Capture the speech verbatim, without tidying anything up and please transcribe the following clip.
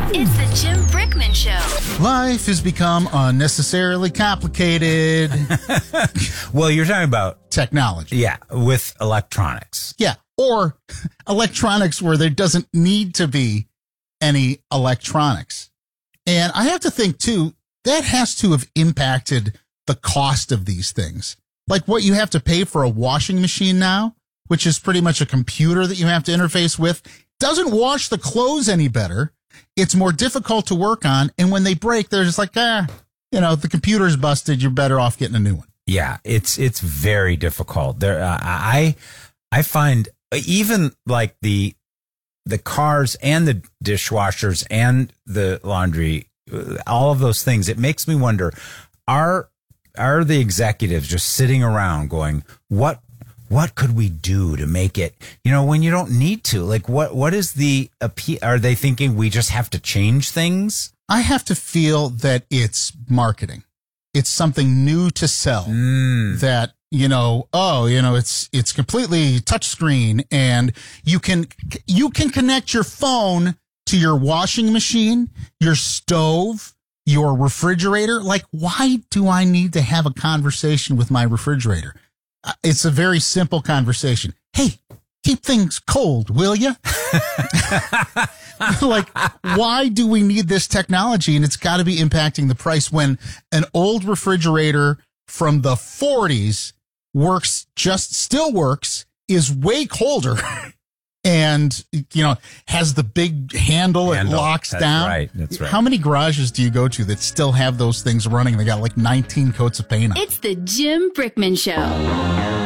It's the Jim Brickman Show. Life has become unnecessarily complicated. Well, you're talking about, Technology. yeah, with electronics. Yeah. Or electronics where there doesn't need to be any electronics. And I have to think, too, that has to have impacted the cost of these things. Like what you have to pay for a washing machine now, which is pretty much a computer that you have to interface with, doesn't wash the clothes any better. It's more difficult to work on. And when they break, they're just like, ah, you know, the computer's busted. You're better off getting a new one. Yeah, it's it's very difficult. There, uh, I I find even like the the cars and the dishwashers and the laundry, all of those things. It makes me wonder: are are the executives just sitting around going, what? What could we do to make it, you know, when you don't need to? Like, what, what is the appeal? Are they thinking we just have to change things? I have to feel that it's marketing. It's something new to sell Mm. that, you know, oh, you know, it's, it's completely touchscreen and you can, you can connect your phone to your washing machine, your stove, your refrigerator. Like, why do I need to have a conversation with my refrigerator? It's a very simple conversation. Hey, keep things cold, will you? Like, why do we need this technology? And it's got to be impacting the price when an old refrigerator from the forties works, just still works, is way colder. And, you know, has the big handle, Handle. it locks That's down. right. That's right. How many garages do you go to that still have those things running? They got like nineteen coats of paint on. It's the Jim Brickman Show.